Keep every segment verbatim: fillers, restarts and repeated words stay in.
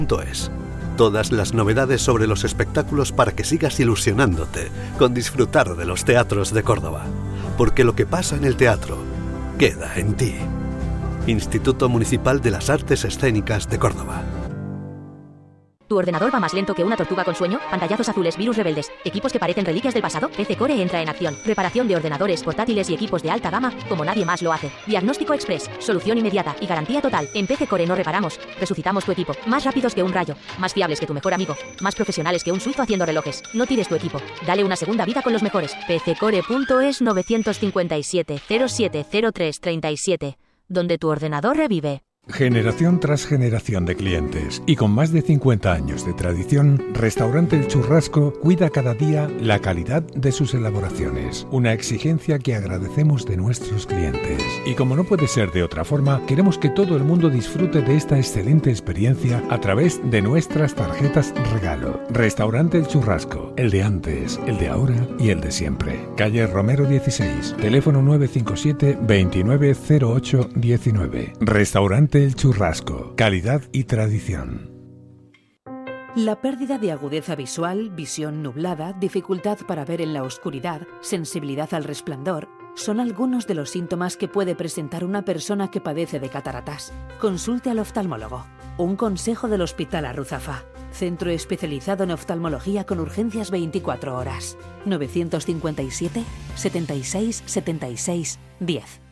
Es. Todas las novedades sobre los espectáculos para que sigas ilusionándote con disfrutar de los teatros de Córdoba. Porque lo que pasa en el teatro queda en ti. Instituto Municipal de las Artes Escénicas de Córdoba. ¿Tu ordenador va más lento que una tortuga con sueño? Pantallazos azules, virus rebeldes, equipos que parecen reliquias del pasado. P C Core entra en acción. Reparación de ordenadores, portátiles y equipos de alta gama como nadie más lo hace. Diagnóstico express, solución inmediata y garantía total. En P C Core no reparamos, resucitamos tu equipo. Más rápidos que un rayo, más fiables que tu mejor amigo, más profesionales que un suizo haciendo relojes. No tires tu equipo, dale una segunda vida con los mejores. P C Core punto es nueve cinco siete, cero siete cero tres tres siete, donde tu ordenador revive. Generación tras generación de clientes y con más de cincuenta años de tradición, Restaurante El Churrasco cuida cada día la calidad de sus elaboraciones, una exigencia que agradecemos de nuestros clientes. Y como no puede ser de otra forma, queremos que todo el mundo disfrute de esta excelente experiencia a través de nuestras tarjetas regalo. Restaurante El Churrasco, el de antes, el de ahora y el de siempre. Calle Romero dieciséis, teléfono nueve cinco siete, veintinueve cero ocho diecinueve. Restaurante El Churrasco, calidad y tradición. La pérdida de agudeza visual, visión nublada, dificultad para ver en la oscuridad, sensibilidad al resplandor, son algunos de los síntomas que puede presentar una persona que padece de cataratas. Consulte al oftalmólogo. Un consejo del Hospital Arruzafa. Centro especializado en oftalmología con urgencias veinticuatro horas. nueve cinco siete, setenta y seis, setenta y seis, diez.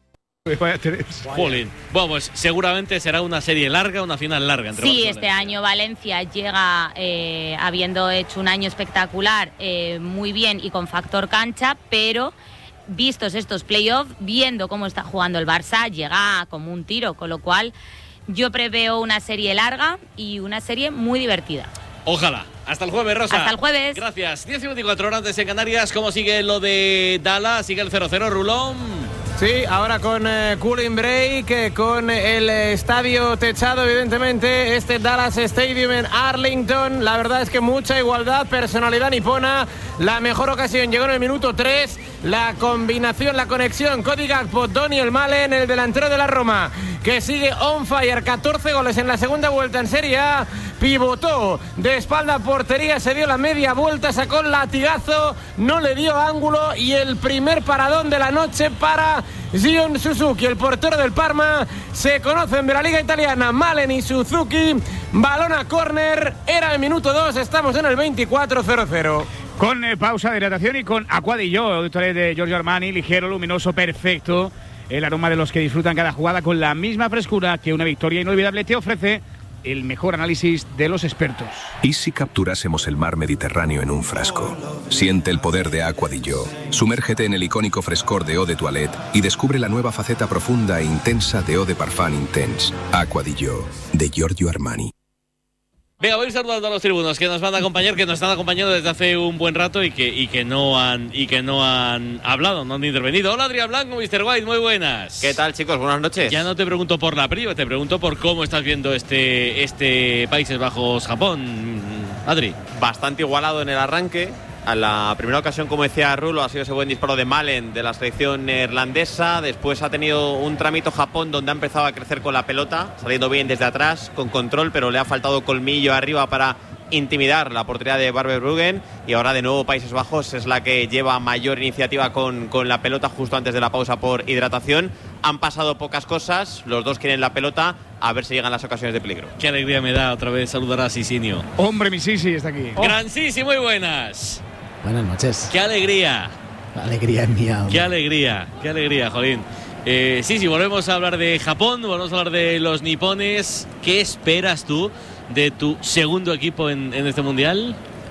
Jolín. Bueno, pues seguramente será una serie larga, una final larga. Entre sí, este año Valencia llega eh, habiendo hecho un año espectacular, eh, muy bien y con factor cancha, pero vistos estos playoffs, viendo cómo está jugando el Barça, llega como un tiro, con lo cual yo preveo una serie larga y una serie muy divertida. Ojalá. Hasta el jueves, Rosa. Hasta el jueves. Gracias. diez y veinticuatro horas antes en Canarias. ¿Cómo sigue lo de Dallas? ¿Sigue el cero cero, Rulón? Sí, ahora con eh, cooling break, eh, con el eh, estadio techado, evidentemente, este Dallas Stadium en Arlington. La verdad es que mucha igualdad, personalidad nipona. La mejor ocasión llegó en el minuto tres. La combinación, la conexión, Cody Gakpo, Daniel Malen, el delantero de la Roma, que sigue on fire, catorce goles en la segunda vuelta en Serie A. Pivotó de espalda a portería, se dio la media vuelta, sacó el latigazo, no le dio ángulo y el primer paradón de la noche para Gion Suzuki, el portero del Parma. Se conocen de la Liga Italiana, Malen y Suzuki. Balón a córner, era el minuto dos, estamos en el veinticuatro cero cero. Con eh, pausa de hidratación y con Aqua di Gio, auditorio de Giorgio Armani, ligero, luminoso, perfecto. El aroma de los que disfrutan cada jugada con la misma frescura que una victoria inolvidable te ofrece. El mejor análisis de los expertos. ¿Y si capturásemos el mar Mediterráneo en un frasco? Siente el poder de Aqua di Gio. Sumérgete en el icónico frescor de Eau de Toilette y descubre la nueva faceta profunda e intensa de Eau de Parfum Intense. Aqua di Gio, de Giorgio Armani. Venga, voy a ir saludando a los tribunos que nos van a acompañar, que nos están acompañando desde hace un buen rato y que, y que no han y que no han hablado, no han intervenido. Hola, Adrián Blanco, mister White, muy buenas. ¿Qué tal, chicos? Buenas noches. Ya no te pregunto por la priva, te pregunto por cómo estás viendo este, este Países Bajos-Japón, Adri. Bastante igualado en el arranque. A la primera ocasión, como decía Rulo, ha sido ese buen disparo de Malen de la selección neerlandesa. Después ha tenido un tramito Japón donde ha empezado a crecer con la pelota, saliendo bien desde atrás, con control, pero le ha faltado colmillo arriba para intimidar la portería de Barber-Bruggen. Y ahora de nuevo Países Bajos es la que lleva mayor iniciativa con, con la pelota justo antes de la pausa por hidratación. Han pasado pocas cosas, los dos quieren la pelota, a ver si llegan las ocasiones de peligro. Qué alegría me da otra vez saludar a Sisinio. Hombre, mi Sisi está aquí. Oh. Gran Sisi, muy buenas. Buenas noches. ¡Qué alegría! La alegría es mía. Hombre. ¡Qué alegría! ¡Qué alegría, Jolín! Eh, sí, sí, volvemos a hablar de Japón, volvemos a hablar de los nipones. ¿Qué esperas tú de tu segundo equipo en, en este Mundial?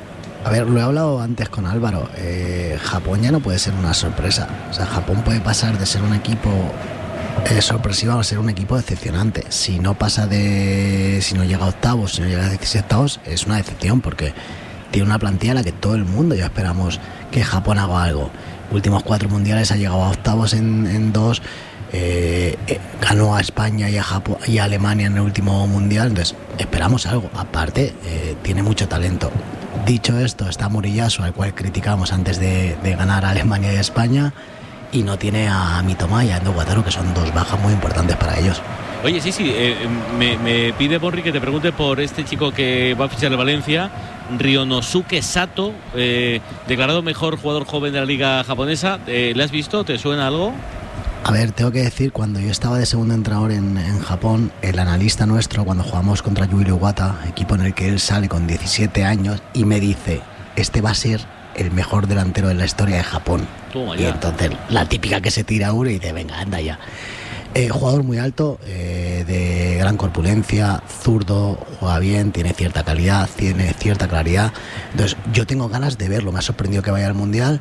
A ver, lo he hablado antes con Álvaro. Eh, Japón ya no puede ser una sorpresa. O sea, Japón puede pasar de ser un equipo eh, sorpresivo a ser un equipo decepcionante. Si no pasa de... Si no llega a octavos, si no llega a dieciséis octavos, es una decepción porque tiene una plantilla en la que todo el mundo ya esperamos que Japón haga algo. Últimos cuatro mundiales ha llegado a octavos en, en dos, eh, eh, ganó a España y a Japón y a Alemania en el último mundial, entonces esperamos algo. Aparte, eh, tiene mucho talento. Dicho esto, está Murillasu, al cual criticamos antes de, de ganar a Alemania y a España, y no tiene a Mitoma y a Endo Wataru, que son dos bajas muy importantes para ellos. Oye, sí, sí, eh, me, me pide Borri que te pregunte por este chico que va a fichar el Valencia, Ryonosuke Sato, eh, declarado mejor jugador joven de la liga japonesa. Eh, ¿Le has visto? ¿Te suena algo? A ver, tengo que decir, cuando yo estaba de segundo entrenador en, en Japón, el analista nuestro, cuando jugamos contra Yuri Iwata, equipo en el que él sale con diecisiete años, y me dice, este va a ser el mejor delantero de la historia de Japón. Toma y ya. entonces, la típica que se tira uno y dice, venga, anda ya. Eh, jugador muy alto, eh, de gran corpulencia, zurdo, juega bien, tiene cierta calidad, tiene cierta claridad. Entonces, yo tengo ganas de verlo. Me ha sorprendido que vaya al Mundial.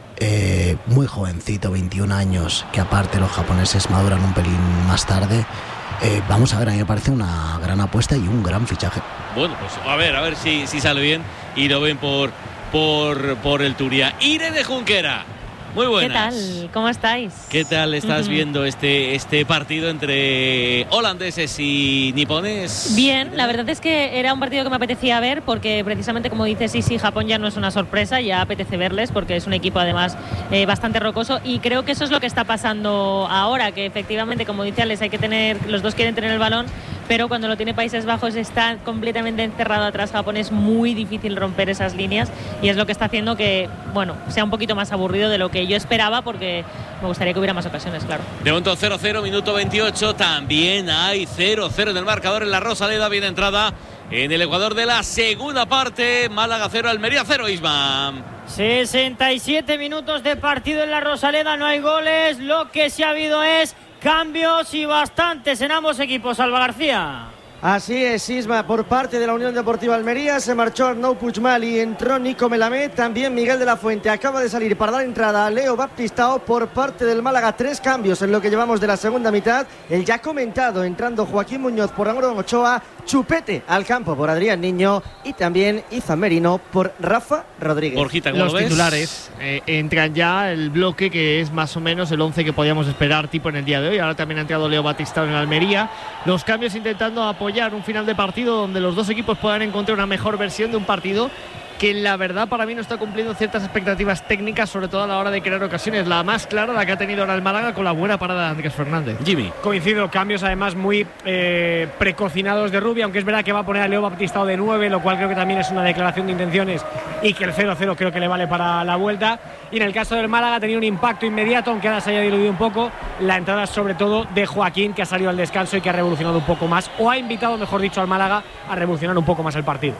Eh, muy jovencito, veintiún años, que aparte los japoneses maduran un pelín más tarde. Eh, vamos a ver, a mí me parece una gran apuesta y un gran fichaje. Bueno, pues a ver, a ver si, si sale bien y lo ven por, por, por el Turia. Irene Junquera, muy buenas. ¿Qué tal? ¿Cómo estáis? ¿Qué tal estás uh-huh. viendo este, este partido entre holandeses y nipones? Bien, la verdad es que era un partido que me apetecía ver porque precisamente, como dices, sí, sí, Japón ya no es una sorpresa, ya apetece verles porque es un equipo además eh, bastante rocoso, y creo que eso es lo que está pasando ahora, que efectivamente, como dice Alex, hay que tener, los dos quieren tener el balón, pero cuando lo tiene Países Bajos está completamente encerrado atrás Japón, es muy difícil romper esas líneas y es lo que está haciendo que, bueno, sea un poquito más aburrido de lo que yo esperaba, porque me gustaría que hubiera más ocasiones, claro. De momento cero cero, minuto veintiocho, también hay cero cero en el marcador en la Rosaleda, bien entrada en el Ecuador de la segunda parte. Málaga cero, Almería cero, Isma. sesenta y siete minutos de partido en la Rosaleda, no hay goles, lo que sí ha habido es cambios y bastantes en ambos equipos. Alba García. Así es, Isma, por parte de la Unión Deportiva Almería se marchó Arnau Puigmal y entró Nico Melamed. También Miguel de la Fuente acaba de salir para dar entrada a Leo Baptistao. Por parte del Málaga, tres cambios en lo que llevamos de la segunda mitad. El ya comentado, entrando Joaquín Muñoz por Aaron Ochoa, Chupete al campo por Adrián Niño y también Izan Merino por Rafa Rodríguez. Borjita, ¿cómo los lo ves? Titulares eh, entran ya el bloque que es más o menos el once que podíamos esperar tipo en el día de hoy. Ahora también ha entrado Leo Baptistao en Almería. Los cambios intentando apoyar un final de partido donde los dos equipos puedan encontrar una mejor versión de un partido que la verdad para mí no está cumpliendo ciertas expectativas técnicas, sobre todo a la hora de crear ocasiones. La más clara, la que ha tenido ahora el Málaga con la buena parada de Andrés Fernández. Jimmy. Coincido, cambios además muy eh, precocinados de Rubio, aunque es verdad que va a poner a Leo Baptistao de nueve, lo cual creo que también es una declaración de intenciones y que el cero cero creo que le vale para la vuelta. Y en el caso del Málaga ha tenido un impacto inmediato, aunque ahora se haya diluido un poco, la entrada sobre todo de Joaquín, que ha salido al descanso y que ha revolucionado un poco más, o ha invitado, mejor dicho, al Málaga a revolucionar un poco más el partido.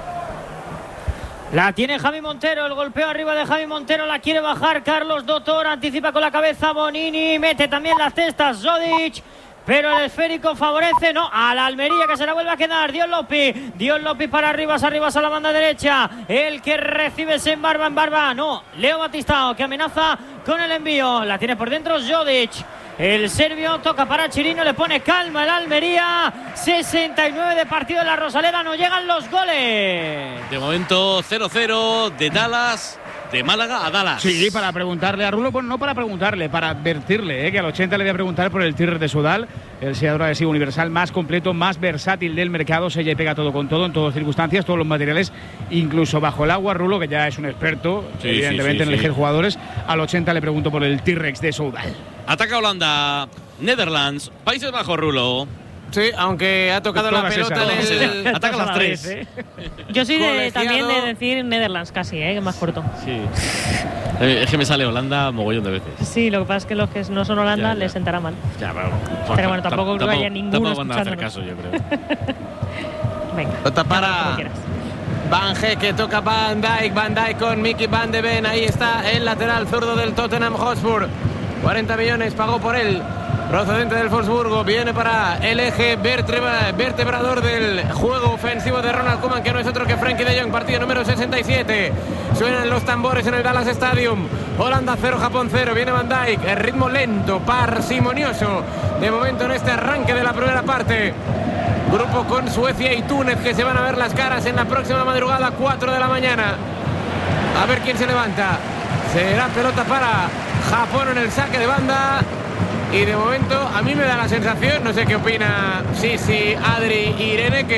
La tiene Javi Montero, el golpeo arriba de Javi Montero, la quiere bajar Carlos Dotor, anticipa con la cabeza Bonini, mete también las cestas Zodic, pero el esférico favorece, no, a la Almería, que se la vuelve a quedar. Dion Lopi, Dion Lopi para Arribas, Arribas a la banda derecha, el que recibe es en barba, en barba, no, Leo Baptistao, que amenaza con el envío, la tiene por dentro Zodic. El serbio toca para Chirino, le pone calma el Almería. sesenta y nueve de partido en la Rosaleda, no llegan los goles. De momento cero cero de Dallas, de Málaga a Dallas. Sí, para preguntarle a Rulo, bueno, no para preguntarle, para advertirle, ¿eh? Que al ochenta le voy a preguntar por el Tirres de Sudal, el sellador adhesivo universal más completo, más versátil del mercado, sella y pega todo con todo, en todas circunstancias, todos los materiales, incluso bajo el agua. Rulo, que ya es un experto, sí, evidentemente, sí, sí, en elegir sí. jugadores, al ochenta le pregunto por el Tirrex de Sudal. Ataca Holanda, Netherlands, Países Bajos, Rulo. Sí, aunque ha tocado la pelota en el... Ataca las tres. ¿eh? Yo soy de, también de decir Netherlands casi, ¿eh? Que más corto. Sí. Es que me sale Holanda mogollón de veces. Sí, lo que pasa es que los que no son Holanda ya, ya. les sentará mal. Ya, pero, pero bueno, tampoco creo que haya ninguno escuchándonos. Tampoco van a hacer caso, yo creo. Venga. Pelota para Van G, que toca Van Dijk, Van Dijk con Mickey Van de Ven. Ahí está el lateral zurdo del Tottenham Hotspur. cuarenta millones pagó por él procedente del Wolfsburgo. Viene para el eje vertebrador del juego ofensivo de Ronald Koeman, que no es otro que Frenkie de Jong. Partido número sesenta y siete. Suenan los tambores en el Dallas Stadium. Holanda cero, Japón cero. Viene Van Dijk, el ritmo lento, parsimonioso de momento en este arranque de la primera parte. Grupo con Suecia y Túnez, que se van a ver las caras en la próxima madrugada, cuatro de la mañana. A ver quién se levanta. Será pelota para Japón en el saque de banda. Y de momento a mí me da la sensación, no sé qué opina Sisi, Adri y Irene, que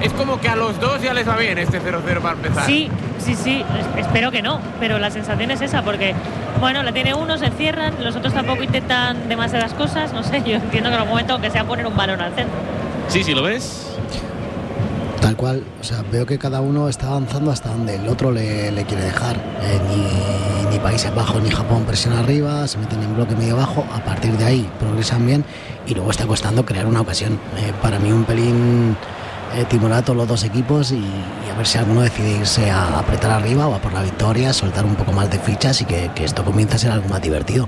es como que a los dos ya les va bien este cero cero para empezar. Sí, sí, sí, espero que no, pero la sensación es esa, porque, bueno, la tiene uno, se cierran, los otros tampoco intentan demasiadas cosas, no sé, yo entiendo que en algún momento, aunque sea poner un balón al centro. Sí, sí, ¿lo ves? Tal cual, o sea, veo que cada uno está avanzando hasta donde el otro le, le quiere dejar. Eh, ni, ni Países Bajos ni Japón presiona arriba, se meten en bloque medio bajo, a partir de ahí progresan bien y luego está costando crear una ocasión. Eh, para mí un pelín eh, timorato los dos equipos y, y a ver si alguno decide irse a apretar arriba o a por la victoria, soltar un poco más de fichas y que, que esto comience a ser algo más divertido.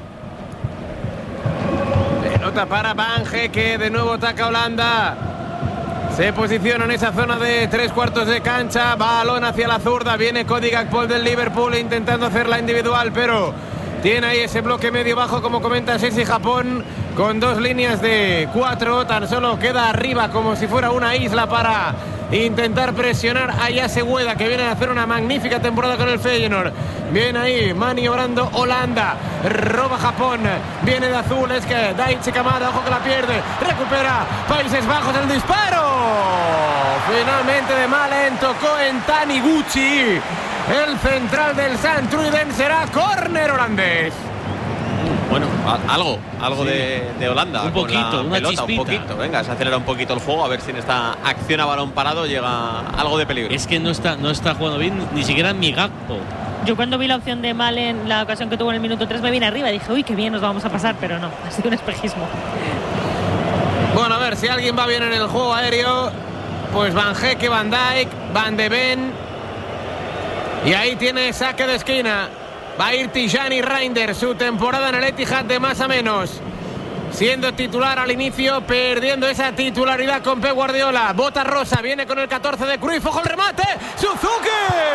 Pelota para Banje, que de nuevo ataca Holanda. Se posiciona en esa zona de tres cuartos de cancha. Balón hacia la zurda. Viene Cody Gakpo del Liverpool intentando hacerla individual, pero tiene ahí ese bloque medio bajo, como comenta Sesi Japón, con dos líneas de cuatro. Tan solo queda arriba como si fuera una isla para intentar presionar a Jesse Ueda, que viene a hacer una magnífica temporada con el Feyenoord. Viene ahí maniobrando Holanda, roba Japón, viene de azul, es que Daichi Kamada, ojo que la pierde, recupera Países Bajos, el disparo finalmente de Malen, tocó en Taniguchi, el central del Santruiden, será córner holandés. Bueno, algo, algo sí. de, de Holanda. Un poquito, una pelota, chispita. Un poquito, venga, se acelera un poquito el juego, a ver si en esta acción a balón parado llega algo de peligro. Es que no está, no está jugando bien, ni siquiera mi Gakpo. Yo cuando vi la opción de Malen, la ocasión que tuvo en el minuto tres, me vine arriba y dije, uy, qué bien nos vamos a pasar, pero no, ha sido un espejismo. Bueno, a ver, si alguien va bien en el juego aéreo, pues Van Hecke, Van Dijk, Van de Ven. Y ahí tiene saque de esquina. Va a ir Tijani Reinders, su temporada en el Etihad de más a menos. Siendo titular al inicio, perdiendo esa titularidad con Pep Guardiola. Bota rosa, viene con el catorce de Cruyff. ¡Ojo el remate! ¡Suzuki!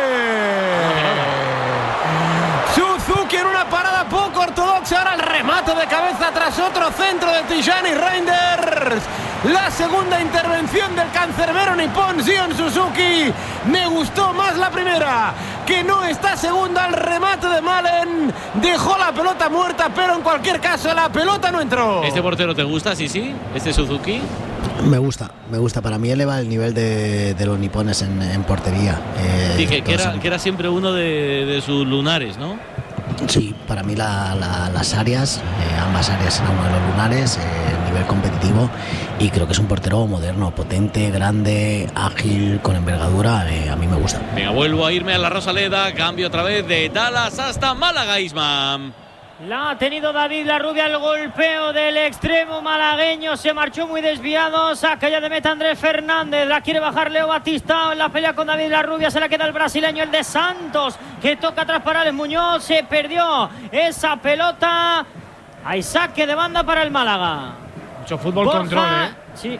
Suzuki en una parada poco ortodoxa. Ahora el remate de cabeza tras otro centro de Tijani Reinders. La segunda intervención del cancerbero nipón Zion Suzuki. Me gustó más la primera, que no está segunda al remate de Malen. Dejó la pelota muerta, pero en cualquier caso la pelota no entró. ¿Este portero te gusta, sí, sí? ¿Este Suzuki? Me gusta, me gusta. Para mí eleva el nivel de, de los nipones en, en portería. Eh, sí, que, que, era, que era siempre uno de, de sus lunares, ¿no? Sí, para mí la, la, las áreas, eh, ambas áreas eran uno de los lunares, eh, nivel competitivo, y creo que es un portero moderno, potente, grande, ágil, con envergadura, eh, a mí me gusta. Venga, vuelvo a irme a la Rosaleda, cambio otra vez de Dallas hasta Málaga, Isman. La ha tenido David Larrubia, el golpeo del extremo malagueño, se marchó muy desviado, saca ya de meta Andrés Fernández, la quiere bajar Leo Batistao en la pelea con David Larrubia, se la queda el brasileño, el de Santos, que toca atrás para Alex Muñoz, se perdió esa pelota, hay saque de banda para el Málaga. Mucho fútbol Borja, control, ¿eh? Sí.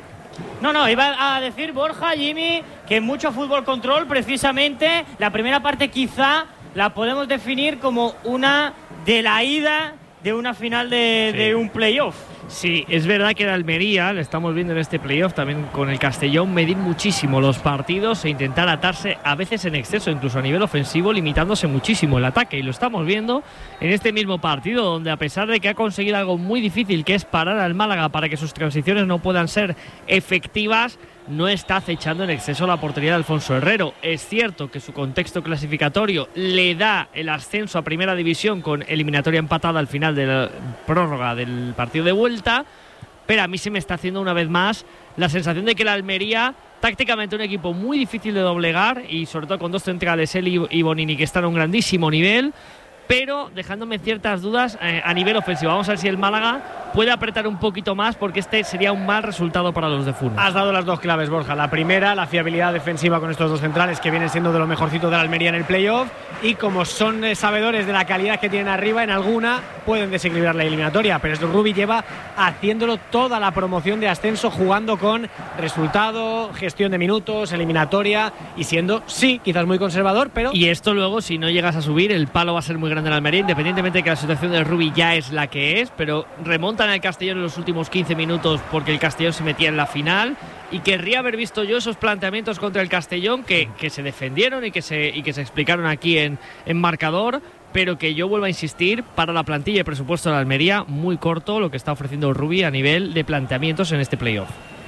No, no, iba a decir Borja, Jimmy, que mucho fútbol control, precisamente, la primera parte quizá la podemos definir como una de la ida de una final de, sí. de un playoff. Sí, es verdad que en Almería, lo estamos viendo en este playoff, también con el Castellón, medir muchísimo los partidos e intentar atarse a veces en exceso, incluso a nivel ofensivo, limitándose muchísimo el ataque. Y lo estamos viendo en este mismo partido, donde a pesar de que ha conseguido algo muy difícil, que es parar al Málaga para que sus transiciones no puedan ser efectivas, no está acechando en exceso la portería de Alfonso Herrero. Es cierto que su contexto clasificatorio le da el ascenso a Primera División con eliminatoria empatada al final de la prórroga del partido de vuelta, pero a mí se me está haciendo una vez más la sensación de que la Almería, tácticamente un equipo muy difícil de doblegar, y sobre todo con dos centrales, él y Bonini, que están a un grandísimo nivel, pero dejándome ciertas dudas eh, a nivel ofensivo. Vamos a ver si el Málaga puede apretar un poquito más, porque este sería un mal resultado para los de Funes. Has dado las dos claves, Borja. La primera, la fiabilidad defensiva con estos dos centrales, que vienen siendo de lo mejorcito de la Almería en el playoff, y como son eh, sabedores de la calidad que tienen arriba, en alguna pueden desequilibrar la eliminatoria, pero esto Rubi lleva haciéndolo toda la promoción de ascenso, jugando con resultado, gestión de minutos, eliminatoria, y siendo, sí, quizás muy conservador, pero... Y esto luego, si no llegas a subir, el palo va a ser muy grande en la Almería, independientemente de que la situación del Rubi ya es la que es, pero remontan al Castellón en los últimos quince minutos porque el Castellón se metía en la final, y querría haber visto yo esos planteamientos contra el Castellón que, que se defendieron y que se, y que se explicaron aquí en, en marcador, pero que yo vuelvo a insistir, para la plantilla y presupuesto de la Almería, muy corto lo que está ofreciendo Rubi a nivel de planteamientos en este playoff.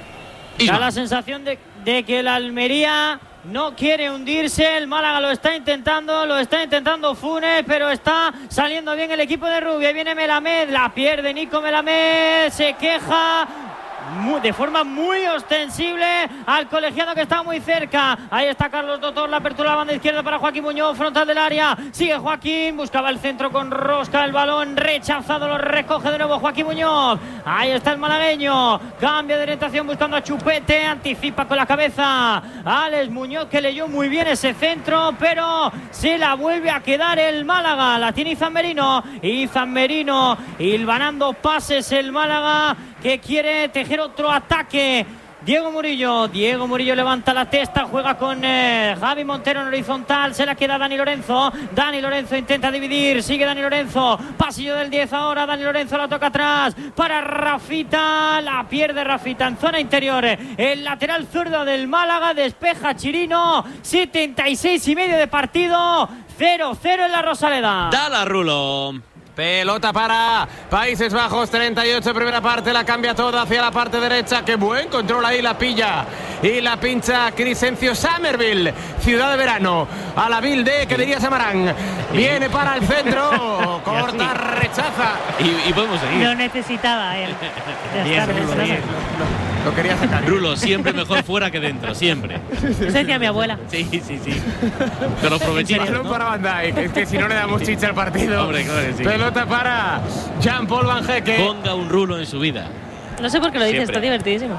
Da la sensación de, de que el Almería no quiere hundirse. El Málaga lo está intentando, lo está intentando Funes, pero está saliendo bien el equipo de Rubio. Ahí viene Melamed, la pierde Nico Melamed, se queja Muy, de forma muy ostensible al colegiado que está muy cerca. Ahí está Carlos Dotor, la apertura a la banda izquierda para Joaquín Muñoz, frontal del área. Sigue Joaquín, buscaba el centro con Rosca, el balón rechazado, lo recoge de nuevo Joaquín Muñoz. Ahí está el malagueño, cambia de orientación buscando a Chupete, anticipa con la cabeza Alex Muñoz, que leyó muy bien ese centro, pero se la vuelve a quedar el Málaga. La tiene Izan Merino, Izan Merino hilvanando pases el Málaga, que quiere tejer otro ataque. Diego Murillo, Diego Murillo levanta la testa, juega con eh, Javi Montero en horizontal, se la queda Dani Lorenzo. Dani Lorenzo intenta dividir, sigue Dani Lorenzo, pasillo del diez ahora, Dani Lorenzo la toca atrás para Rafita, la pierde Rafita en zona interior. El lateral zurdo del Málaga despeja Chirino, setenta y seis y medio de partido, cero cero en la Rosaleda. Dala Rulo. Pelota para Países Bajos, treinta y ocho, primera parte, la cambia toda hacia la parte derecha. Qué buen control ahí, la pilla y la pincha Crescencio Somerville, Ciudad de Verano, a la Vilde, que diría Samarán. Viene para el centro, corta, rechaza. Y, y podemos seguir. Lo necesitaba él. Bien, Rulo, bien. Lo, lo quería sacar. Rulo, siempre mejor fuera que dentro, siempre. Eso decía mi abuela. Sí, sí, sí. Pero aprovechemos, ¿no? Para Van Dijk, es que si no le damos chicha al partido. Hombre, claro que sí. Pelota para Jean-Paul Van Hecke. Ponga un Rulo en su vida. No sé por qué lo dices, Siempre. está divertidísimo.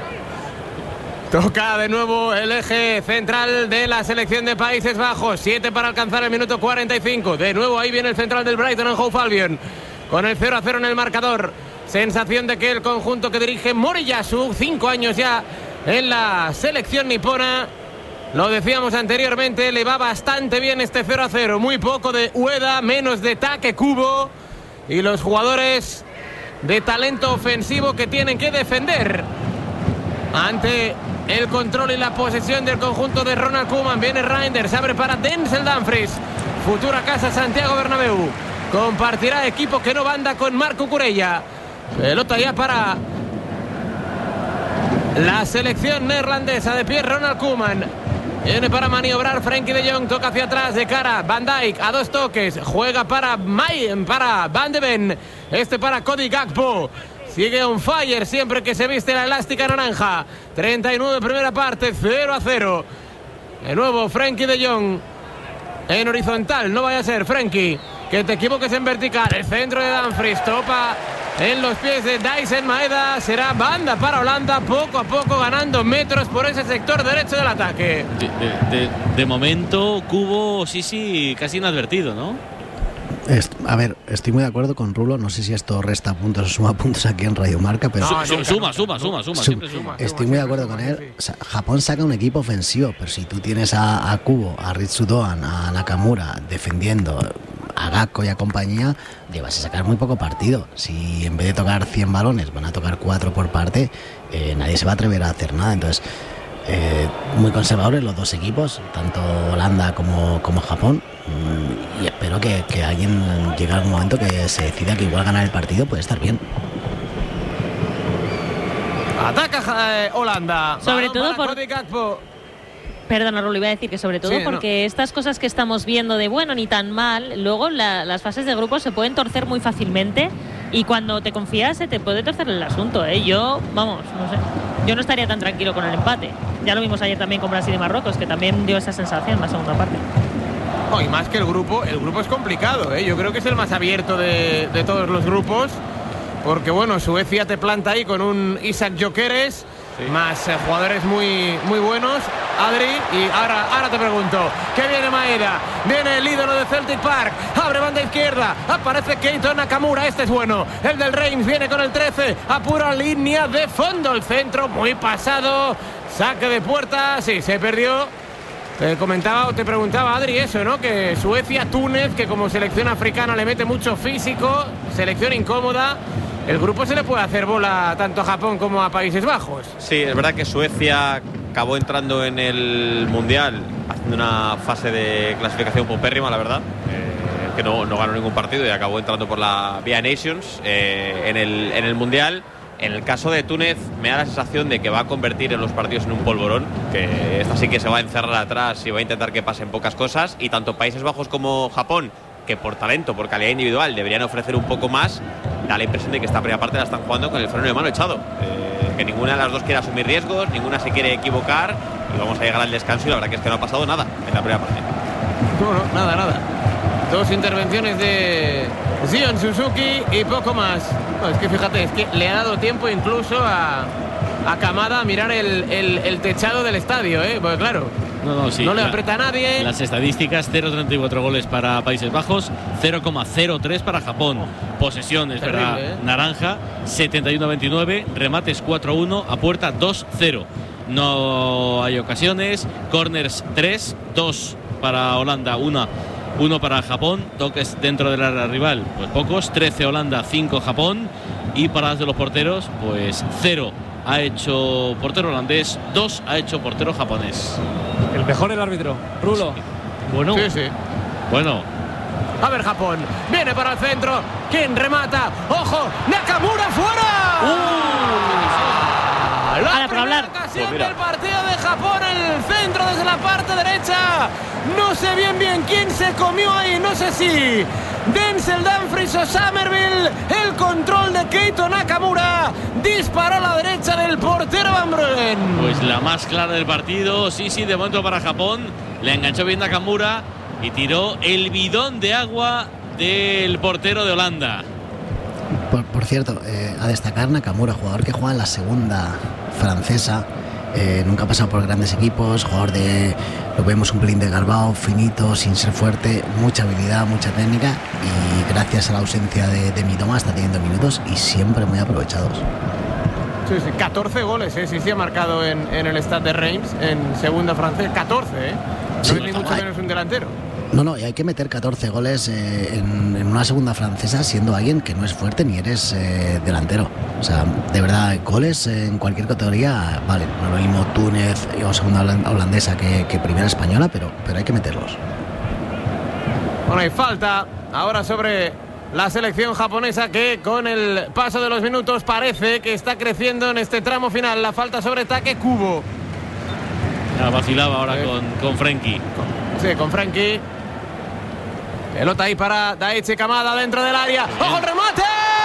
Toca de nuevo el eje central de la selección de Países Bajos. Siete para alcanzar el minuto cuarenta y cinco. De nuevo ahí viene el central del Brighton and Hove Albion, con el cero a cero en el marcador. Sensación de que el conjunto que dirige Moriyasu, cinco años ya en la selección nipona, lo decíamos anteriormente, le va bastante bien este cero a cero. Muy poco de Ueda, menos de Take Kubo, y los jugadores de talento ofensivo que tienen que defender ante el control y la posesión del conjunto de Ronald Koeman. Viene Reinders, abre para Denzel Dumfries, futura casa Santiago Bernabéu. Compartirá equipo que no banda con Marco Curella. Pelota ya para la selección neerlandesa, de pie Ronald Koeman. Viene para maniobrar Frenkie de Jong, toca hacia atrás de cara Van Dijk, a dos toques, juega para May, para Van de Ven, este para Cody Gakpo. Sigue on fire siempre que se viste la elástica naranja. treinta y nueve primera parte, cero a cero. De nuevo Frenkie de Jong en horizontal, no vaya a ser Frenkie que te equivoques en vertical. El centro de Dumfries, topa en los pies de Dyson Maeda. Será banda para Holanda, poco a poco ganando metros por ese sector derecho del ataque. De, de, de momento, Cubo, sí, sí, casi inadvertido, ¿no? Est a ver, estoy muy de acuerdo con Rulo. No sé si esto resta puntos o suma puntos aquí en Radio Marca, pero no, su, suma, suma, suma, suma, siempre suma. Estoy muy de acuerdo con él. O sea, Japón saca un equipo ofensivo, pero si tú tienes a, a Kubo, a Ritsu Doan, a Nakamura defendiendo, a Gakpo y a compañía, le vas a sacar muy poco partido. Si en vez de tocar cien balones van a tocar cuatro por parte, eh, nadie se va a atrever a hacer nada. Entonces, eh, muy conservadores los dos equipos, tanto Holanda como, como Japón, y espero que, que alguien llegue a algún momento que se decida que igual ganar el partido puede estar bien. Ataca eh, Holanda. Sobre Balón todo para por... Cody Gakpo. Perdona, Rulo, iba a decir que sobre todo Sí, porque no. estas cosas que estamos viendo de bueno ni tan mal, luego la, las fases de grupo se pueden torcer muy fácilmente, y cuando te confías se te puede torcer el asunto, ¿eh? Yo, vamos, no sé, yo no estaría tan tranquilo con el empate. Ya lo vimos ayer también con Brasil y Marruecos, que también dio esa sensación en la segunda parte. No, y más que el grupo, el grupo es complicado, ¿eh? Yo creo que es el más abierto de, de todos los grupos, porque bueno, Suecia te planta ahí con un Isaac Gyökeres, sí, más eh, jugadores muy, muy buenos, Adri, y ahora, ahora te pregunto, ¿qué viene Maeda? Viene el ídolo de Celtic Park, abre banda izquierda, aparece Keito Nakamura, este es bueno, el del Reims viene con el trece, apura línea de fondo, el centro muy pasado, saque de puerta, sí, se perdió. Te comentaba o te preguntaba, Adri, eso, ¿no? Que Suecia, Túnez, que como selección africana le mete mucho físico, selección incómoda. El grupo se le puede hacer bola tanto a Japón como a Países Bajos. Sí, es verdad que Suecia acabó entrando en el Mundial haciendo una fase de clasificación paupérrima, la verdad. Eh, que no, no ganó ningún partido y acabó entrando por la vía Nations eh, en, el, en el Mundial. En el caso de Túnez me da la sensación de que va a convertir en los partidos en un polvorón, que esta sí que se va a encerrar atrás y va a intentar que pasen pocas cosas, y tanto Países Bajos como Japón, que por talento, por calidad individual deberían ofrecer un poco más, da la impresión de que esta primera parte la están jugando con el freno de mano echado, eh, que ninguna de las dos quiere asumir riesgos, ninguna se quiere equivocar, y vamos a llegar al descanso y la verdad que es que no ha pasado nada en la primera parte. No, no, nada, nada. Dos intervenciones de Zion Suzuki y poco más. No, es que fíjate, es que le ha dado tiempo incluso a, a Kamada a mirar el, el, el techado del estadio, ¿eh? Porque claro, no, no, sí, no le la, aprieta a nadie. Las estadísticas: cero coma treinta y cuatro goles para Países Bajos, cero coma cero tres para Japón. Posesión, es Terrible, verdad, ¿eh? naranja, setenta y uno a veintinueve, remates cuatro a uno, a puerta dos cero. No hay ocasiones, corners tres, dos para Holanda, una uno para Japón, toques dentro del área rival, pues pocos, trece Holanda, cinco Japón, y paradas de los porteros, pues cero ha hecho portero holandés, dos ha hecho portero japonés. El mejor el árbitro, Rulo. Sí. Bueno, Sí, sí. bueno. A ver, Japón, viene para el centro. ¿Quién remata? ¡Ojo! ¡Nakamura fuera! Uh. La Ahora, para hablar. ocasión Pues mira. del partido de Japón, el centro desde la parte derecha. No sé bien bien quién se comió ahí, no sé si Denzel Dumfries o Somerville. El control de Keito Nakamura. Disparó a la derecha del portero Van Bruggen. Pues la más clara del partido, sí, sí, de momento para Japón. Le enganchó bien Nakamura y tiró el bidón de agua del portero de Holanda. Por, por cierto, eh, a destacar Nakamura, jugador que juega en la segunda francesa, eh, nunca ha pasado por grandes equipos, jugador de, lo vemos un pelín desgarbado, finito, sin ser fuerte, mucha habilidad, mucha técnica, y gracias a la ausencia de, de Mitoma está teniendo minutos y siempre muy aprovechados. Sí, sí, catorce goles, ¿eh? Sí, sí ha marcado en, en el Stade de Reims, en segunda francesa, catorce, ¿eh? No Sí, es ni mucho hay- menos un delantero. No, no, y hay que meter catorce goles eh, en, en una segunda francesa siendo alguien que no es fuerte ni eres eh, delantero. O sea, de verdad, goles en cualquier categoría, vale, no es lo mismo Túnez o segunda holan- holandesa que, que primera española, pero, pero hay que meterlos. Bueno, hay falta ahora sobre la selección japonesa, que con el paso de los minutos parece que está creciendo en este tramo final. La falta sobre Take Kubo. Ya vacilaba ahora Eh. con, con Frenkie. Sí, con Frenkie. Pelota ahí para Daichi Kamada dentro del área. ¡Ojo el remate!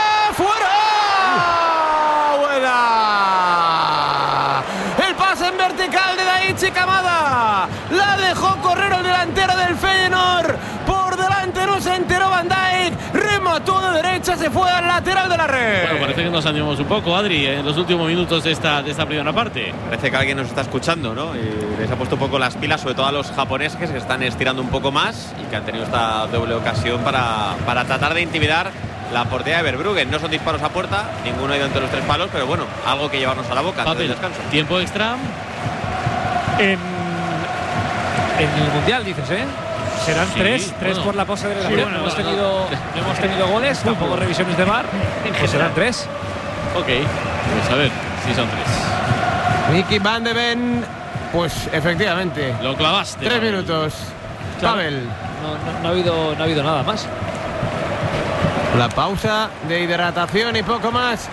¡Fuera! ¡Buena! El pase en vertical de Daichi Kamada. La dejó correr el delantero del Feyenoord. Por delante no se enteró Van Dijk. Remató de derecha, se fue al lateral de la red. Bueno, parece que nos animamos un poco, Adri, en los últimos minutos de esta, de esta primera parte. Parece que alguien nos está escuchando, ¿no? Y les ha puesto un poco las pilas, sobre todo a los japoneses, que se están estirando un poco más y que han tenido esta doble ocasión para, para tratar de intimidar la portería de Verbruggen. No son disparos a puerta, ninguno ha ido entre los tres palos, pero bueno, algo que llevarnos a la boca antes del Papel, descanso. tiempo extra. En, en el Mundial, dices, ¿eh? Serán Sí, tres, tres bueno. por la pose de la Sí, no, bueno, hemos no, tenido, no hemos tenido goles, tampoco revisiones de V A R, pues serán tres. Ok, pues a ver si son tres. Mickey Van de Ven, pues efectivamente. Lo clavaste. Tres Pavel. minutos. Claro. Pavel. No, no- no ha habido, no ha habido nada más. La pausa de hidratación y poco más.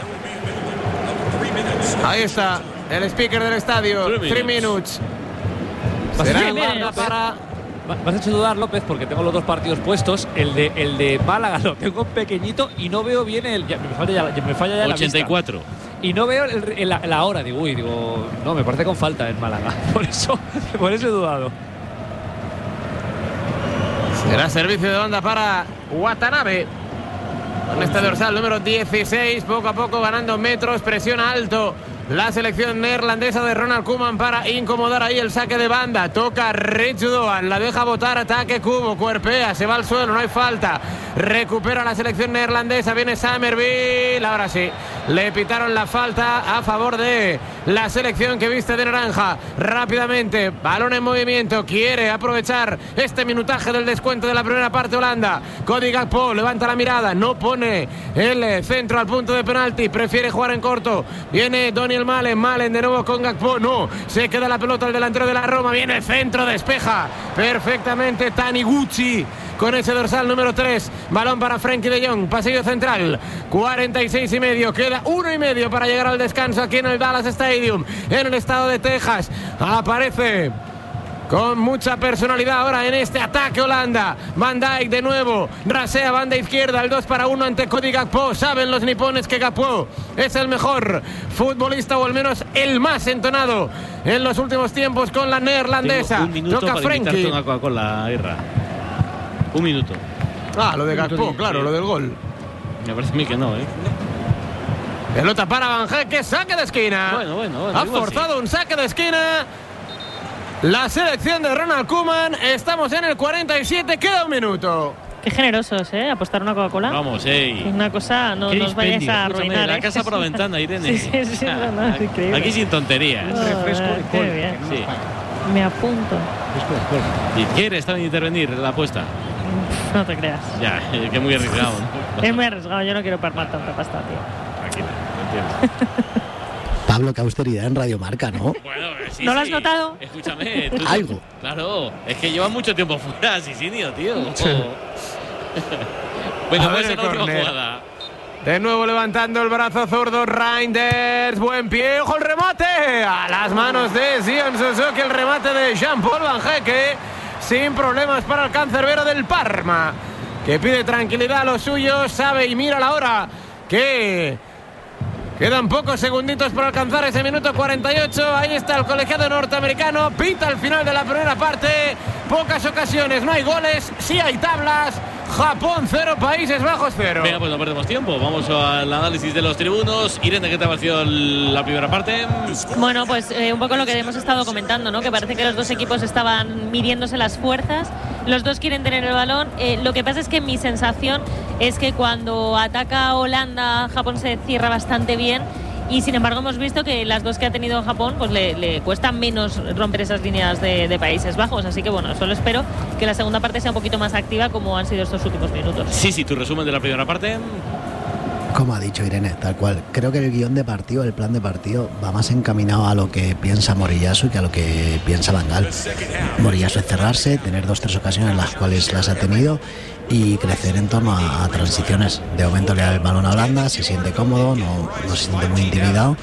Ahí está el speaker del estadio. Three Three minutes. minutes. Será Three banda minutes. para. Me has hecho dudar, López, porque tengo los dos partidos puestos. El de, el de Málaga lo tengo pequeñito y no veo bien el. Ya, me falla ya, ya me falla ya la ochenta y cuatro. vista. Y no veo el- el- la, la hora. Digo, uy, digo, no, me parece con falta en Málaga. Por eso, por eso he dudado. Será servicio de banda para Watanabe. Con este dorsal número dieciséis, poco a poco ganando metros, presión alto. La selección neerlandesa de Ronald Koeman para incomodar ahí el saque de banda. Toca Rich Doan, la deja botar, ataque Kubo, cuerpea, se va al suelo, no hay falta. Recupera la selección neerlandesa, viene Somerville. Ahora sí, le pitaron la falta a favor de la selección que viste de naranja. Rápidamente, balón en movimiento, quiere aprovechar este minutaje del descuento de la primera parte Holanda. Cody Gakpo levanta la mirada, no pone el centro al punto de penalti, prefiere jugar en corto. Viene Daniel Malen, Malen de nuevo con Gakpo, no, se queda la pelota al delantero de la Roma, viene el centro, despeja perfectamente Taniguchi con ese dorsal número tres. Balón para Frenkie de Jong, pasillo central, cuarenta y seis y medio, queda uno y medio para llegar al descanso aquí en el Dallas Stadium, en el estado de Texas. Aparece con mucha personalidad ahora en este ataque Holanda. Van Dijk de nuevo, rasea banda izquierda, el dos para uno ante Cody Gakpo. Saben los nipones que Gakpo es el mejor futbolista, o al menos el más entonado en los últimos tiempos con la neerlandesa. Tengo un minuto Toca para Frenkie. invitarte una Coca-Cola, Irra. Un minuto. Ah, lo de Gakpo, Sí. claro, lo del gol. Me parece a mí que no, ¿eh? Pelota para Van Dijk, saque de esquina. Bueno, bueno, bueno. Ha igual forzado sí. un saque de esquina la selección de Ronald Koeman. Estamos en el cuarenta y siete, queda un minuto. Qué generosos, ¿eh? Apostar una Coca-Cola. Vamos, ey. Una cosa, no Qué nos vayáis dispendio. a Escúchame, arruinar, la ¿eh? casa por la ventana, Irene. Sí, sí, sí, no, no, es increíble. Aquí sin tonterías. Refresco de qué col, bien. Sí. Me apunto. ¿Y quieres también intervenir la apuesta? No te creas. Ya, eh, que muy arriesgado, ¿no? Es muy arriesgado, yo no quiero perder tanta pasta, tío. Tranquila, lo entiendo. Pablo, qué austeridad en Radio Marca, ¿no? Bueno, sí, ¿No lo has sí. notado? Escúchame. Tú, Algo. Claro, es que llevas mucho tiempo fuera, Sisinio, tío. Sí. Bueno, A ver pues el en la última córner. jugada. De nuevo levantando el brazo zurdo Reinders, buen pie, ojo el remate, a las manos de Zion Suzuki, el remate de Jean-Paul Van Dijk, sin problemas para el cancerbero del Parma, que pide tranquilidad a los suyos, sabe y mira la hora, que quedan pocos segunditos para alcanzar ese minuto cuarenta y ocho, ahí está el colegiado norteamericano, pita al final de la primera parte, pocas ocasiones, no hay goles, sí hay tablas. Japón cero, Países Bajos cero. Venga, pues no perdemos tiempo. Vamos al análisis de los tribunos. Irene, ¿qué te ha parecido la primera parte? Bueno, pues eh, un poco lo que hemos estado comentando, ¿no? Que parece que los dos equipos estaban midiéndose las fuerzas. Los dos quieren tener el balón. Eh, lo que pasa es que mi sensación es que cuando ataca Holanda, Japón se cierra bastante bien. Y sin embargo hemos visto que las dos que ha tenido Japón pues le, le cuesta menos romper esas líneas de, de Países Bajos, así que bueno, solo espero que la segunda parte sea un poquito más activa como han sido estos últimos minutos. Sí, sí, tu resumen de la primera parte. Como ha dicho Irene, tal cual. Creo que el guión de partido, el plan de partido, va más encaminado a lo que piensa Moriyasu que a lo que piensa Van Gaal. Moriyasu es cerrarse, tener dos tres ocasiones en las cuales las ha tenido y crecer en torno a, a transiciones. De momento le da el balón a Holanda, se siente cómodo, no, no se siente muy intimidado.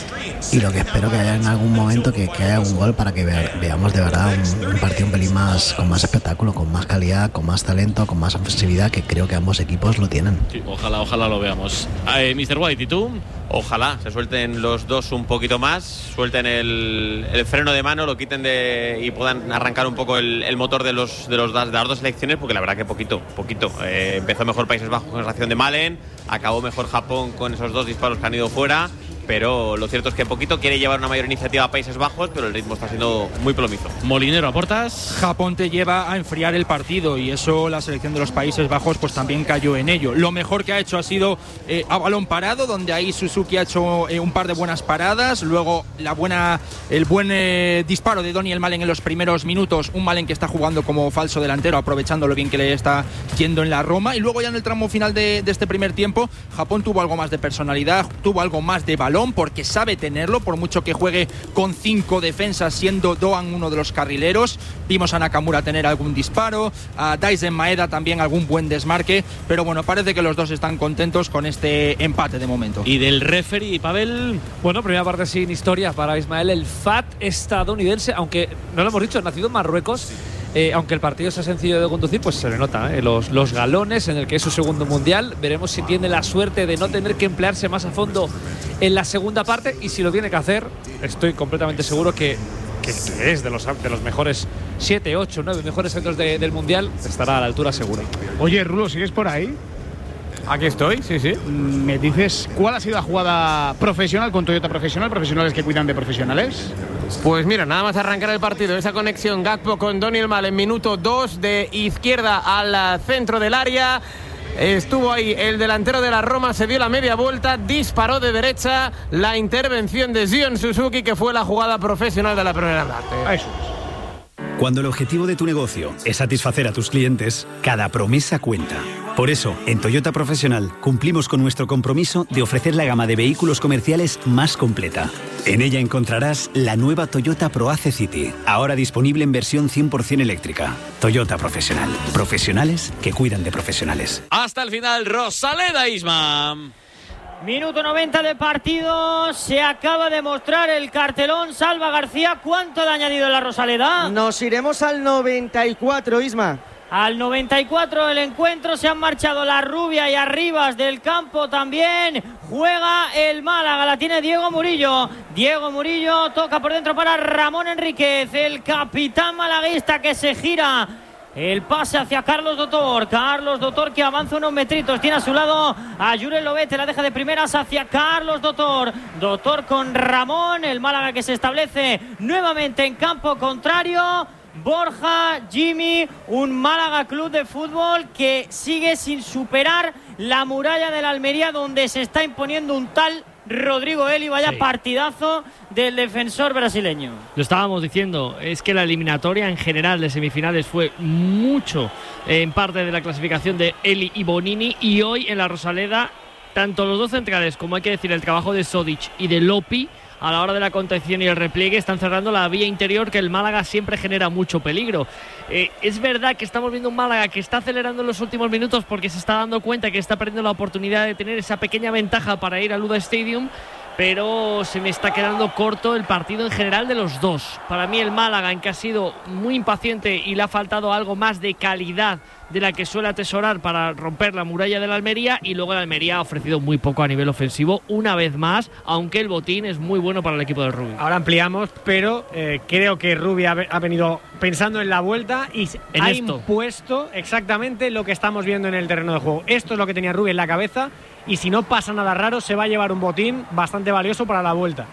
Y lo que espero que haya en algún momento que, que haya un gol para que vea, veamos de verdad un, un partido un pelín más con más espectáculo, con más calidad, con más talento, con más ofensividad, que creo que ambos equipos lo tienen. Sí, ojalá, ojalá lo veamos. Eh, mister White, ¿y tú? Ojalá se suelten los dos un poquito más, suelten el, el freno de mano, lo quiten de y puedan arrancar un poco el, el motor de los de los de las dos selecciones, porque la verdad que poquito, poquito. Eh, empezó mejor Países Bajos con la acción de Malen, acabó mejor Japón con esos dos disparos que han ido fuera. Pero lo cierto es que poquito quiere llevar una mayor iniciativa a Países Bajos, pero el ritmo está siendo muy plomizo. Molinero, ¿aportas? Japón te lleva a enfriar el partido y eso la selección de los Países Bajos pues también cayó en ello. Lo mejor que ha hecho ha sido eh, a balón parado, donde ahí Suzuki ha hecho eh, un par de buenas paradas, luego la buena, el buen eh, disparo de Daniel Malen en los primeros minutos, un Malen que está jugando como falso delantero, aprovechando lo bien que le está yendo en la Roma, y luego ya en el tramo final de, de este primer tiempo, Japón tuvo algo más de personalidad, tuvo algo más de balón, porque sabe tenerlo, por mucho que juegue con cinco defensas, siendo Doan uno de los carrileros. Vimos a Nakamura tener algún disparo, a Daisen Maeda también algún buen desmarque, pero bueno, parece que los dos están contentos con este empate de momento. ¿Y del referee, Pavel? Bueno, primera parte sin historia para Ismael, el F A T estadounidense, aunque no lo hemos dicho, nacido en Marruecos. Eh, aunque el partido sea sencillo de conducir, pues se le nota, ¿eh? los, los galones en el que es su segundo mundial. Veremos si tiene la suerte de no tener que emplearse más a fondo en la segunda parte, y si lo tiene que hacer, estoy completamente seguro que, que, que es de los, de los mejores siete, ocho, nueve mejores centros de, del mundial, estará a la altura seguro. Oye, Rulo, ¿sigues por ahí? Aquí estoy, sí, sí. ¿Me dices cuál ha sido la jugada profesional con Toyota Profesional? ¿Profesionales que cuidan de profesionales? Pues mira, nada más arrancar el partido, esa conexión Gakpo con Daniel Malen, minuto dos, de izquierda al centro del área. Estuvo ahí el delantero de la Roma, se dio la media vuelta, disparó de derecha, la intervención de Zion Suzuki, que fue la jugada profesional de la primera parte. Eso es. Cuando el objetivo de tu negocio es satisfacer a tus clientes, cada promesa cuenta. Por eso, en Toyota Profesional cumplimos con nuestro compromiso de ofrecer la gama de vehículos comerciales más completa. En ella encontrarás la nueva Toyota ProAce City, ahora disponible en versión cien por ciento eléctrica. Toyota Profesional. Profesionales que cuidan de profesionales. Hasta el final, Rosaleda, Isma. Minuto noventa de partido. Se acaba de mostrar el cartelón. Salva García, ¿cuánto le ha añadido en la Rosaleda? Nos iremos al noventa y cuatro, Isma. Al noventa y cuatro del encuentro se han marchado la Rubia y Arribas del campo también. Juega el Málaga, la tiene Diego Murillo. Diego Murillo toca por dentro para Ramón Enríquez, el capitán malaguista que se gira. El pase hacia Carlos Dotor. Carlos Dotor que avanza unos metritos. Tiene a su lado a Jurel Lobete. La deja de primeras hacia Carlos Dotor. Dotor con Ramón. El Málaga que se establece nuevamente en campo contrario. Borja, Jimmy, un Málaga Club de Fútbol que sigue sin superar la muralla de la Almería, donde se está imponiendo un tal Rodrigo Eli. Vaya sí. Partidazo del defensor brasileño. Lo estábamos diciendo, es que la eliminatoria en general de semifinales fue mucho eh, en parte de la clasificación de Eli y Bonini, y hoy en la Rosaleda tanto los dos centrales como hay que decir el trabajo de Sodic y de Lopi a la hora de la contención y el repliegue están cerrando la vía interior, que el Málaga siempre genera mucho peligro. Eh, es verdad que estamos viendo un Málaga que está acelerando en los últimos minutos porque se está dando cuenta que está perdiendo la oportunidad de tener esa pequeña ventaja para ir al Luda Stadium, pero se me está quedando corto el partido en general de los dos. Para mí el Málaga, en que ha sido muy impaciente y le ha faltado algo más de calidad de la que suele atesorar para romper la muralla de la Almería, y luego la Almería ha ofrecido muy poco a nivel ofensivo una vez más, aunque el botín es muy bueno para el equipo de Rubi. Ahora ampliamos, pero eh, creo que Rubi ha, ha venido pensando en la vuelta y en ha esto. impuesto exactamente lo que estamos viendo en el terreno de juego. Esto es lo que tenía Rubi en la cabeza, y si no pasa nada raro se va a llevar un botín bastante valioso para la vuelta.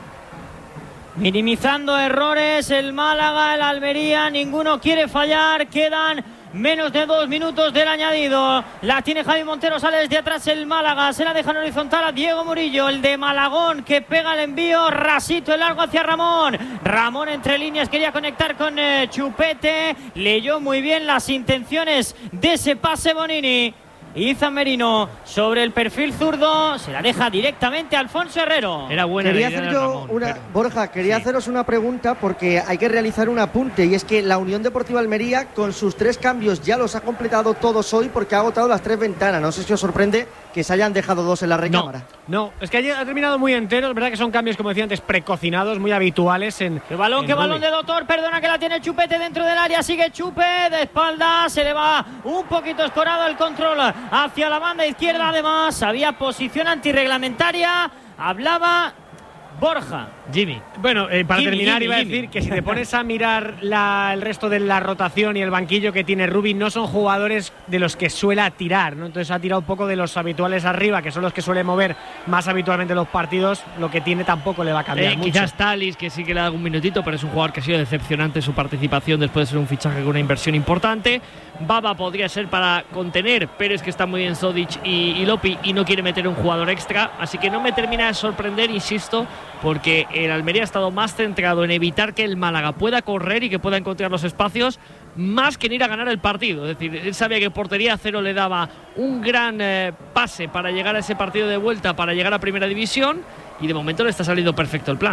Minimizando errores el Málaga, el Almería, ninguno quiere fallar, quedan menos de dos minutos del añadido. La tiene Javi Montero, sale desde atrás el Málaga, se la deja en horizontal a Diego Murillo, el de Malagón, que pega el envío, rasito el largo hacia Ramón. Ramón entre líneas quería conectar con eh, Chupete, leyó muy bien las intenciones de ese pase Bonini. Izan Merino sobre el perfil zurdo, se la deja directamente a Alfonso Herrero. Era buena quería la idea hacer de yo Ramón, una, pero... Borja, quería sí. haceros una pregunta porque hay que realizar un apunte, y es que la Unión Deportiva Almería con sus tres cambios ya los ha completado todos hoy porque ha agotado las tres ventanas. No sé si os sorprende que se hayan dejado dos en la recámara. No, no, es que ha terminado muy entero. Es verdad que son cambios, como decía antes, precocinados, muy habituales en... ¡Qué balón, en qué Rubi. balón de Dotor! Perdona que la tiene Chupete dentro del área, sigue Chupe de espalda, se le va un poquito escorado el control hacia la banda izquierda. Además había posición antirreglamentaria, hablaba Borja. Jimmy. Bueno, eh, para Jimmy, terminar Jimmy, iba a Jimmy. decir que si te pones a mirar la, el resto de la rotación y el banquillo que tiene Rubi, no son jugadores de los que suele tirar, ¿no? Entonces ha tirado un poco de los habituales arriba, que son los que suele mover más habitualmente los partidos. Lo que tiene tampoco le va a cambiar eh, mucho. Quizás Talis, que sí que le da un minutito, pero es un jugador que ha sido decepcionante su participación después de ser un fichaje con una inversión importante. Baba podría ser para contener, pero es que está muy bien Sodic y, y Lopi y no quiere meter un jugador extra, así que no me termina de sorprender, insisto, porque el Almería ha estado más centrado en evitar que el Málaga pueda correr y que pueda encontrar los espacios, más que en ir a ganar el partido. Es decir, él sabía que portería cero le daba un gran eh, pase para llegar a ese partido de vuelta, para llegar a Primera División, y de momento le está saliendo perfecto el plan.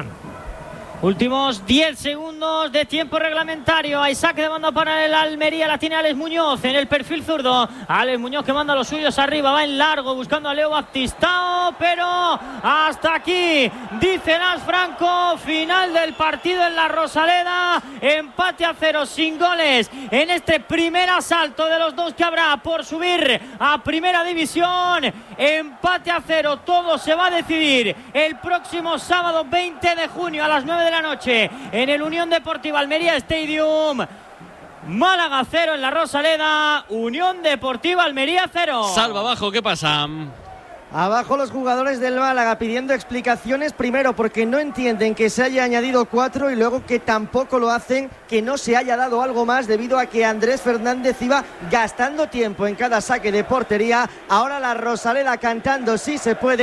Últimos diez segundos de tiempo reglamentario. Hay saque de banda para el Almería. La tiene Alex Muñoz en el perfil zurdo. Alex Muñoz que manda los suyos arriba. Va en largo buscando a Leo Baptistao. Pero hasta aquí, dice Nas Franco. Final del partido en la Rosaleda. Empate a cero sin goles en este primer asalto de los dos que habrá por subir a Primera División. Empate a cero. Todo se va a decidir el próximo sábado veinte de junio a las nueve de la noche en el Unión Deportiva Almería Stadium. Málaga cero en la Rosaleda, Unión Deportiva Almería cero. Salva abajo, ¿qué pasa? Abajo los jugadores del Málaga pidiendo explicaciones, primero porque no entienden que se haya añadido cuatro, y luego que tampoco lo hacen que no se haya dado algo más, debido a que Andrés Fernández iba gastando tiempo en cada saque de portería. Ahora la Rosaleda cantando sí se puede,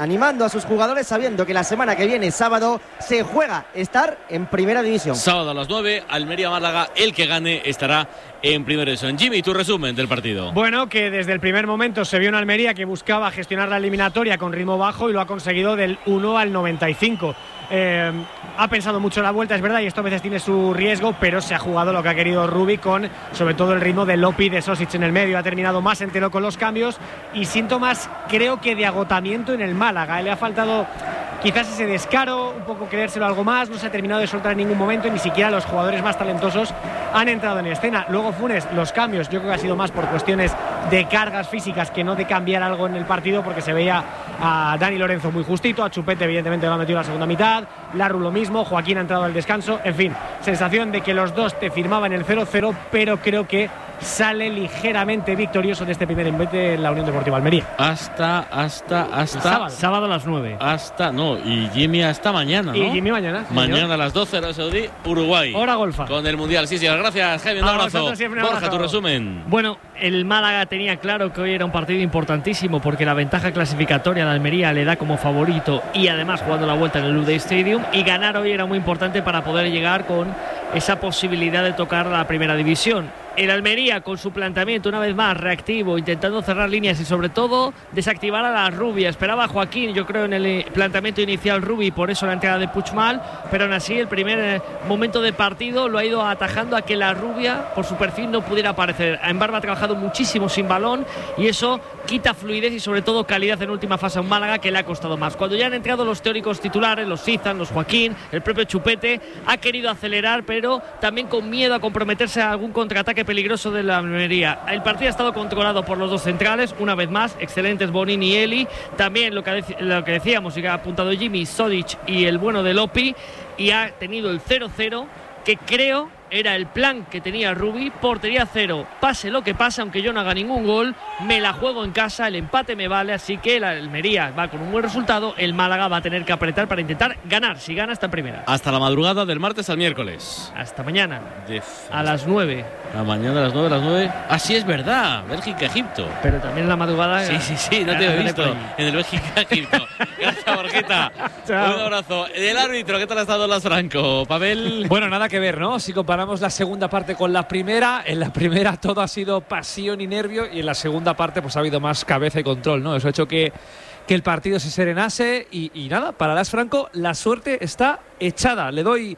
animando a sus jugadores sabiendo que la semana que viene, sábado, se juega estar en primera división. Sábado a las nueve, Almería-Málaga, el que gane estará en primera división. Jimmy, tu resumen del partido. Bueno, que desde el primer momento se vio una Almería que buscaba gestionar la eliminatoria con ritmo bajo y lo ha conseguido del uno al noventa y cinco. Eh, ha pensado mucho la vuelta, es verdad, y esto a veces tiene su riesgo, pero se ha jugado lo que ha querido Rubi con sobre todo el ritmo de Lopi, de Sosic en el medio. Ha terminado más entero con los cambios y siento más, creo que de agotamiento en el Málaga. Le ha faltado quizás ese descaro, un poco creérselo algo más, no se ha terminado de soltar en ningún momento y ni siquiera los jugadores más talentosos han entrado en escena. Luego Funes, los cambios, yo creo que ha sido más por cuestiones de cargas físicas que no de cambiar algo en el partido, porque se veía a Dani Lorenzo muy justito, a Chupete evidentemente lo ha metido en la segunda mitad, Larru lo mismo, Joaquín ha entrado al descanso, en fin, sensación de que los dos te firmaban el cero cero, pero creo que sale ligeramente victorioso de este primer embate en la Unión Deportiva Almería. Hasta, hasta, hasta. Sábado, sábado a las nueve. Hasta, no, y Jimmy hasta mañana, ¿no? Y Jimmy mañana. Mañana señor. a las doce, Arabia Saudí, Uruguay. Hora golfa. Con el Mundial. Sí, sí, gracias, Jaime. Un A abrazo. vosotros siempre un Borja, abrazo. tu resumen. Bueno, el Málaga tenía claro que hoy era un partido importantísimo porque la ventaja clasificatoria de Almería le da como favorito y además jugando la vuelta en el Lude Stadium, y ganar hoy era muy importante para poder llegar con esa posibilidad de tocar la primera división. El Almería con su planteamiento una vez más reactivo, intentando cerrar líneas y sobre todo desactivar a la Rubia. Esperaba a Joaquín, yo creo, en el planteamiento inicial Rubi, por eso la entrada de Puigmal, pero aún así el primer momento de partido lo ha ido atajando a que la Rubia por su perfil no pudiera aparecer. Embarba ha trabajado muchísimo sin balón y eso quita fluidez y sobre todo calidad en última fase a un Málaga que le ha costado más. Cuando ya han entrado los teóricos titulares, los Sizan, los Joaquín, el propio Chupete, ha querido acelerar, pero también con miedo a comprometerse a algún contraataque peligroso de la Almería. El partido ha estado controlado por los dos centrales, una vez más, excelentes Bonini y Eli. También lo que, lo que decíamos y que ha apuntado Jimmy, Sodic y el bueno de Lopi, y ha tenido el cero cero, que creo era el plan que tenía Rubi, portería cero, pase lo que pase, aunque yo no haga ningún gol, me la juego en casa, el empate me vale, así que la Almería va con un buen resultado, el Málaga va a tener que apretar para intentar ganar, si gana está en primera. Hasta la madrugada del martes al miércoles. Hasta mañana, De... a las nueve. A mañana a las nueve, a las nueve. Ah, sí, es verdad, Bélgica-Egipto. Pero también en la madrugada. Sí, sí, sí, no te he visto en el Bélgica-Egipto. Gracias, Borjita. Un abrazo. El árbitro, ¿qué tal ha estado Las Franco, Pavel? Bueno, nada que ver, ¿no? Si comparamos la segunda parte con la primera, en la primera todo ha sido pasión y nervio y en la segunda parte pues ha habido más cabeza y control, ¿no? Eso ha hecho que, que el partido se serenase y, y nada, para Las Franco la suerte está echada. Le doy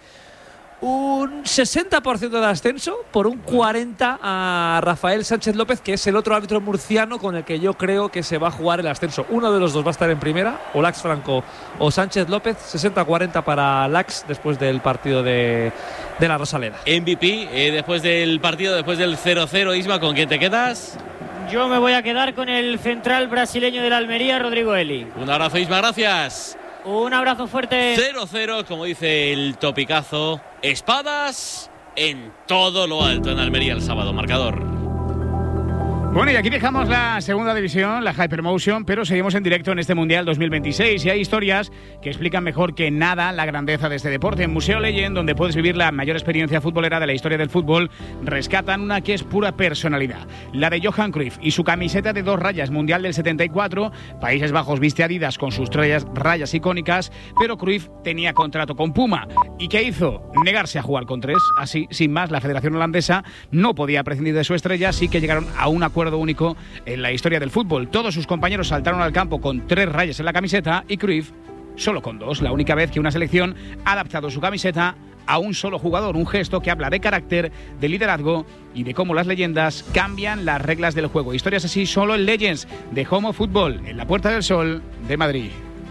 un sesenta por ciento de ascenso por un cuarenta por ciento a Rafael Sánchez López, que es el otro árbitro murciano con el que yo creo que se va a jugar el ascenso. Uno de los dos va a estar en primera, o Lax Franco o Sánchez López. Sesenta cuarenta para Lax después del partido de, de la Rosaleda. M V P, eh, después del partido, después del cero cero, Isma, ¿con quién te quedas? Yo me voy a quedar con el central brasileño de la Almería, Rodrigo Eli. Un abrazo, Isma, gracias. Un abrazo fuerte. cero cero, como dice el topicazo. Espadas en todo lo alto en Almería el sábado. Marcador. Bueno, y aquí dejamos la segunda división, la Hypermotion, pero seguimos en directo en este Mundial dos mil veintiséis y hay historias que explican mejor que nada la grandeza de este deporte. En Museo Legend, donde puedes vivir la mayor experiencia futbolera de la historia del fútbol, rescatan una que es pura personalidad, la de Johan Cruyff y su camiseta de dos rayas Mundial del setenta y cuatro. Países Bajos viste Adidas con sus rayas, rayas icónicas, pero Cruyff tenía contrato con Puma. ¿Y qué hizo? Negarse a jugar con tres. Así, sin más, la Federación Holandesa no podía prescindir de su estrella, así que llegaron a un acuerdo único en la historia del fútbol. Todos sus compañeros saltaron al campo con tres rayas en la camiseta y Cruyff solo con dos. La única vez que una selección ha adaptado su camiseta a un solo jugador, un gesto que habla de carácter, de liderazgo y de cómo las leyendas cambian las reglas del juego. Historias así solo en Legends de Homo Fútbol, en la Puerta del Sol de Madrid.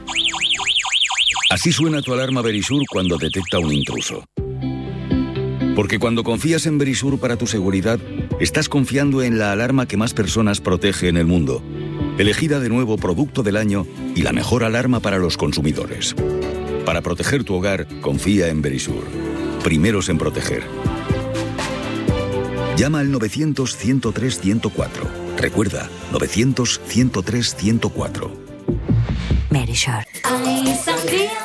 Así suena tu alarma Verisur cuando detecta un intruso. Porque cuando confías en Verisur para tu seguridad, estás confiando en la alarma que más personas protege en el mundo. Elegida de nuevo Producto del Año y la mejor alarma para los consumidores. Para proteger tu hogar, confía en Verisur. Primeros en proteger. Llama al novecientos, ciento tres, ciento cuatro. Recuerda, novecientos, ciento tres, ciento cuatro. Verisur.